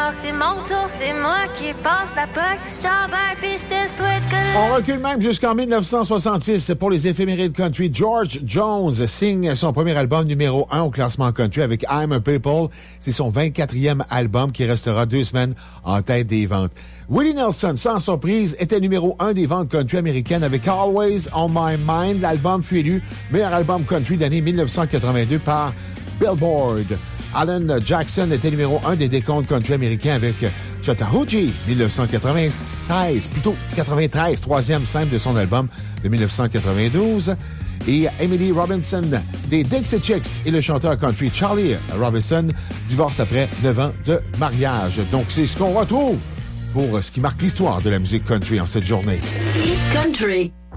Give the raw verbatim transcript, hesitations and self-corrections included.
croire que c'est mon tour, c'est moi qui passe la poque. Ciao, bye, pis je te souhaite que... On recule même jusqu'en dix-neuf cent soixante-six pour les éphémérides country. George Jones signe son premier album numéro un au classement country avec I'm a People. C'est son vingt-quatrième album qui restera deux semaines en tête des ventes. Willie Nelson, sans surprise, était numéro un des ventes country américaines avec Always on My Mind. L'album fut élu meilleur album country d'année dix-neuf cent quatre-vingt-deux par Billboard. Alan Jackson était numéro un des décomptes country américains avec Chattahoochee, dix-neuf cent quatre-vingt-seize, plutôt quatre-vingt-treize, troisième simple de son album de dix-neuf cent quatre-vingt-douze. Et Emily Robinson des Dixie Chicks et le chanteur country Charlie Robinson divorcent après neuf ans de mariage. Donc, c'est ce qu'on retrouve pour ce qui marque l'histoire de la musique country en cette journée. Country.